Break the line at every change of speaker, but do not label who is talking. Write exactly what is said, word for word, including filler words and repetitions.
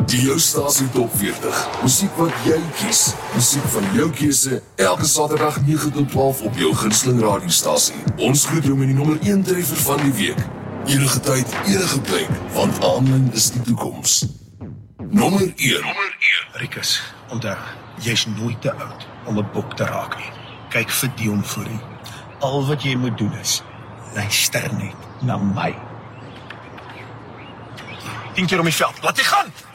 Die jou stasie top veertig. Musiek wat jy kies. Musiek van jou keuse. Elke Saterdag nege tot twaalf op jou gunsteling radiostasie. Ons groet jou met die nommer een treffer van die week. Enige tyd, enige plek, want aanlyn is die toekoms. Nommer een. Nommer een.
Rikus, onthou, jy's nooit te oud om 'n bok te raak nie. Kyk vir Dion Fourie. Al wat jy moet doen is, luister net na my. Tien keer om die veld, laat jy gaan!